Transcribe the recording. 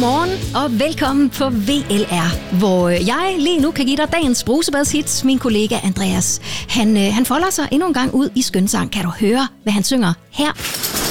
Godmorgen og velkommen på VLR, hvor jeg lige nu kan give dig dagens brusebadshits. Min kollega Andreas, han folder sig endnu en gang ud i skønsang. Kan du høre, hvad han synger her?